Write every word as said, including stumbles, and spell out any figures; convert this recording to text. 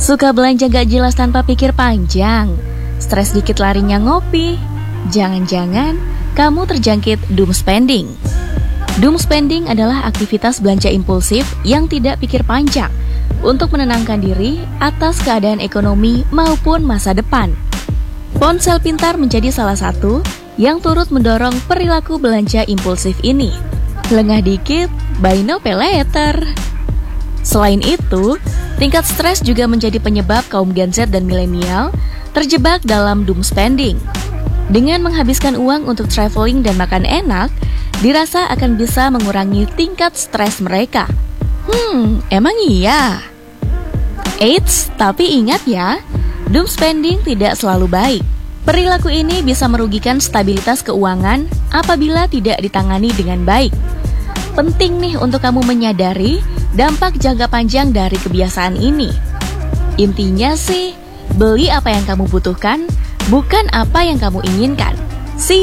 Suka belanja gak jelas tanpa pikir panjang? Stres dikit larinya ngopi? Jangan-jangan kamu terjangkit doom spending. Doom spending adalah aktivitas belanja impulsif yang tidak pikir panjang untuk menenangkan diri atas keadaan ekonomi maupun masa depan. Ponsel pintar menjadi salah satu yang turut mendorong perilaku belanja impulsif ini. Lengah dikit, buy now pay later. Selain itu, tingkat stres juga menjadi penyebab kaum Gen Z dan milenial terjebak dalam doom spending. Dengan menghabiskan uang untuk traveling dan makan enak, dirasa akan bisa mengurangi tingkat stres mereka. Hmm, emang iya? Eits, tapi ingat ya, doom spending tidak selalu baik. Perilaku ini bisa merugikan stabilitas keuangan apabila tidak ditangani dengan baik. Penting nih untuk kamu menyadari dampak jangka panjang dari kebiasaan ini. Intinya sih, beli apa yang kamu butuhkan, bukan apa yang kamu inginkan. See